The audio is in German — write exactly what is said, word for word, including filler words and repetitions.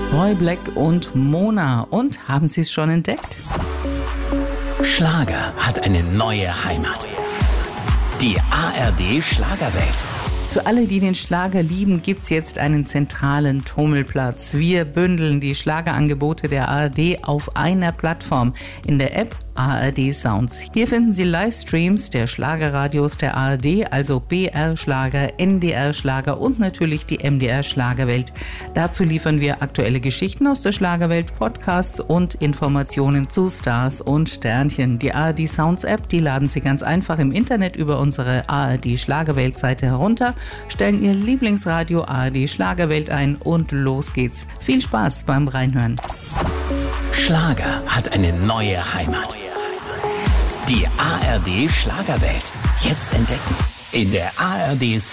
Roy Black und Mona. Und haben Sie es schon entdeckt? Schlager hat eine neue Heimat. Die A R D Schlagerwelt. Für alle, die den Schlager lieben, gibt's jetzt einen zentralen Tummelplatz. Wir bündeln die Schlagerangebote der A R D auf einer Plattform in der App A R D Sounds. Hier finden Sie Livestreams der Schlagerradios der A R D, also B R Schlager, N D R Schlager und natürlich die M D R Schlagerwelt. Dazu liefern wir aktuelle Geschichten aus der Schlagerwelt, Podcasts und Informationen zu Stars und Sternchen. Die A R D Sounds App, die laden Sie ganz einfach im Internet über unsere A R D Schlagerwelt Seite herunter, stellen Ihr Lieblingsradio A R D Schlagerwelt ein und los geht's. Viel Spaß beim Reinhören. Schlager hat eine neue Heimat. Die A R D Schlagerwelt. Jetzt entdecken in der A R D